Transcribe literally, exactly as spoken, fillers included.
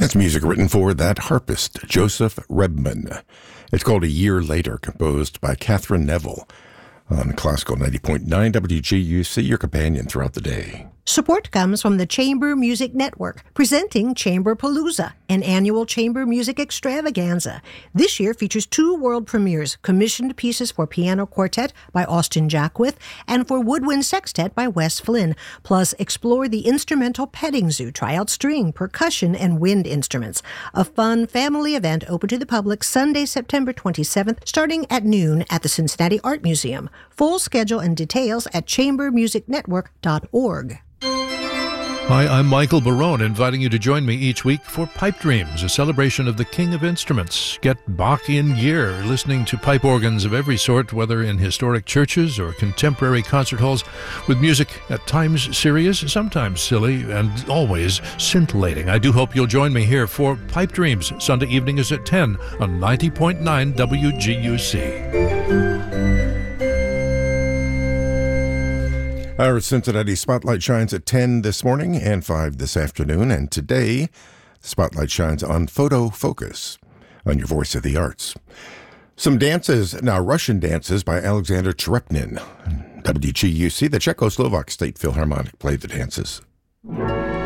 That's music written for that harpist, Joseph Redman. It's called A Year Later, composed by Catherine Neville on Classical ninety point nine W G U C, your companion throughout the day. Support comes from the Chamber Music Network, presenting Chamberpalooza, an annual chamber music extravaganza. This year features two world premieres, commissioned pieces for piano quartet by Austin Jackwith and for woodwind sextet by Wes Flynn. Plus, explore the instrumental petting zoo, try out string, percussion, and wind instruments. A fun family event open to the public Sunday, September twenty-seventh, starting at noon at the Cincinnati Art Museum. Full schedule and details at chamber music network dot org. Hi, I'm Michael Barone, inviting you to join me each week for Pipe Dreams, a celebration of the King of Instruments. Get Bach in gear, listening to pipe organs of every sort, whether in historic churches or contemporary concert halls, with music at times serious, sometimes silly, and always scintillating. I do hope you'll join me here for Pipe Dreams. Sunday evening is at ten on ninety point nine W G U C. Our Cincinnati Spotlight shines at ten this morning and five this afternoon, and today, the Spotlight shines on Photo Focus on your Voice of the Arts. Some dances, now Russian dances by Alexander Cherepnin. W G U C, the Czechoslovak State Philharmonic, played the dances.